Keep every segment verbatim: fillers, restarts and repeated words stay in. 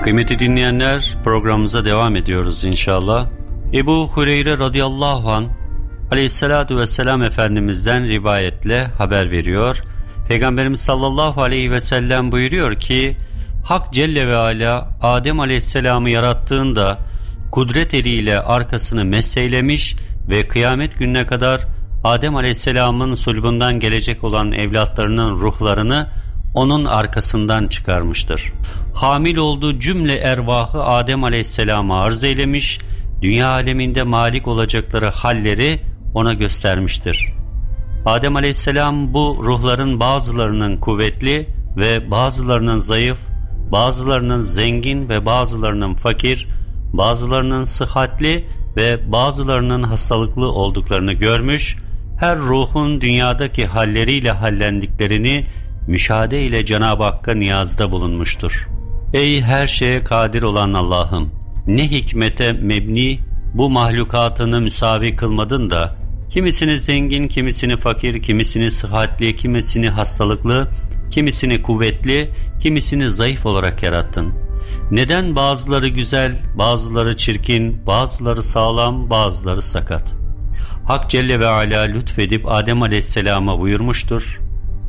Kıymetli dinleyenler, programımıza devam ediyoruz inşallah. Ebu Hureyre radıyallahu anh aleyhissalatu vesselam Efendimiz'den rivayetle haber veriyor. Peygamberimiz sallallahu aleyhi ve sellem buyuruyor ki, Hak Celle ve Ala Adem aleyhisselamı yarattığında kudret eliyle arkasını meseylemiş ve kıyamet gününe kadar Adem aleyhisselamın sulbundan gelecek olan evlatlarının ruhlarını onun arkasından çıkarmıştır. Hamil olduğu cümle ervahı Adem aleyhisselama arz eylemiş, dünya aleminde malik olacakları halleri ona göstermiştir. Adem aleyhisselam bu ruhların bazılarının kuvvetli ve bazılarının zayıf, bazılarının zengin ve bazılarının fakir, bazılarının sıhhatli ve bazılarının hastalıklı olduklarını görmüş, her ruhun dünyadaki halleriyle hallendiklerini müşahede ile Cenab-ı Hakk'a niyazda bulunmuştur. Ey her şeye kadir olan Allah'ım! Ne hikmete mebni bu mahlukatını müsavi kılmadın da, kimisini zengin, kimisini fakir, kimisini sıhhatli, kimisini hastalıklı, kimisini kuvvetli, kimisini zayıf olarak yarattın. Neden bazıları güzel, bazıları çirkin, bazıları sağlam, bazıları sakat? Hak Celle ve Ala lütfedip Adem aleyhisselama buyurmuştur.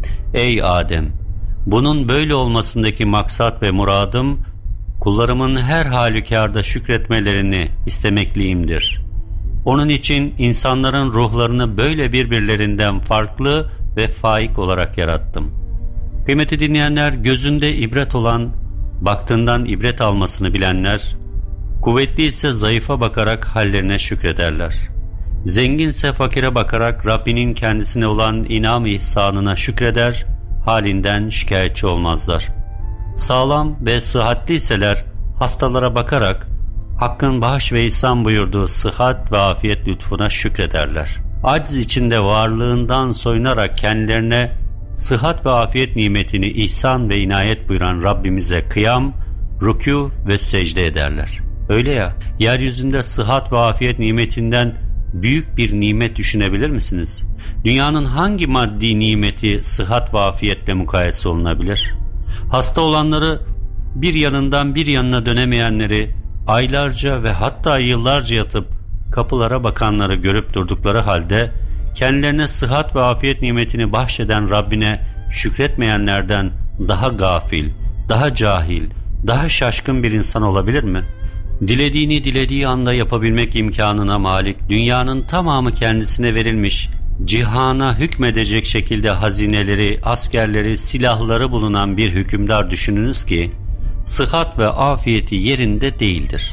Ey Adem! Bunun böyle olmasındaki maksat ve muradım, kullarımın her halükarda şükretmelerini istemekliyimdir. Onun için insanların ruhlarını böyle birbirlerinden farklı ve faik olarak yarattım. Kıymetli dinleyenler, gözünde ibret olan, baktığından ibret almasını bilenler, kuvvetli ise zayıfa bakarak hallerine şükrederler. Zenginse fakire bakarak Rabbinin kendisine olan inam-ı ihsanına şükreder, halinden şikayetçi olmazlar. Sağlam ve sıhhatliyseler hastalara bakarak Hakk'ın bağış ve ihsan buyurduğu sıhhat ve afiyet lütfuna şükrederler. Aciz içinde varlığından soyunarak kendilerine sıhhat ve afiyet nimetini ihsan ve inayet buyuran Rabbimize kıyam, rükû ve secde ederler. Öyle ya, yeryüzünde sıhhat ve afiyet nimetinden büyük bir nimet düşünebilir misiniz? Dünyanın hangi maddi nimeti sıhhat ve afiyetle mukayese olunabilir? Hasta olanları, bir yanından bir yanına dönemeyenleri, aylarca ve hatta yıllarca yatıp kapılara bakanları görüp durdukları halde kendilerine sıhhat ve afiyet nimetini bahşeden Rabbine şükretmeyenlerden daha gafil, daha cahil, daha şaşkın bir insan olabilir mi? Dilediğini dilediği anda yapabilmek imkanına malik, dünyanın tamamı kendisine verilmiş, cihana hükmedecek şekilde hazineleri, askerleri, silahları bulunan bir hükümdar düşününüz ki, sıhhat ve afiyeti yerinde değildir.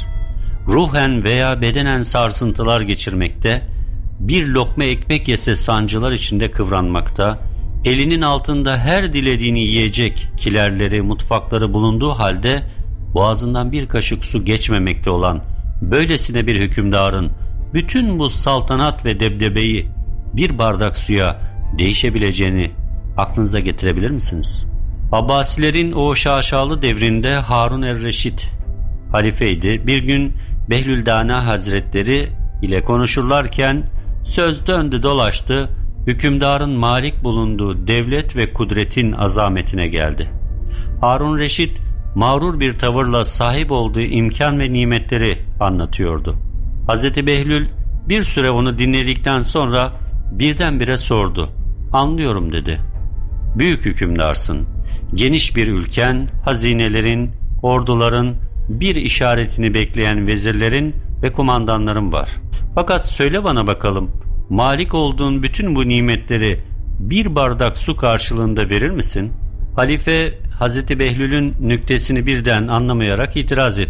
Ruhen veya bedenen sarsıntılar geçirmekte, bir lokma ekmek yese sancılar içinde kıvranmakta, elinin altında her dilediğini yiyecek kilerleri, mutfakları bulunduğu halde, boğazından bir kaşık su geçmemekte olan böylesine bir hükümdarın bütün bu saltanat ve debdebeyi bir bardak suya değişebileceğini aklınıza getirebilir misiniz? Abbasilerin o şaşalı devrinde Harun er-Reşit halifeydi. Bir gün Behlüldana Hazretleri ile konuşurlarken söz döndü dolaştı, hükümdarın malik bulunduğu devlet ve kudretin azametine geldi. Harun Reşit mağrur bir tavırla sahip olduğu imkan ve nimetleri anlatıyordu. Hazreti Behlül bir süre onu dinledikten sonra birdenbire sordu. Anlıyorum dedi. Büyük hükümdarsın. Geniş bir ülken, hazinelerin, orduların, bir işaretini bekleyen vezirlerin ve kumandanların var. Fakat söyle bana bakalım, malik olduğun bütün bu nimetleri bir bardak su karşılığında verir misin? Halife Hazreti Behlül'ün nüktesini birden anlamayarak itiraz etti.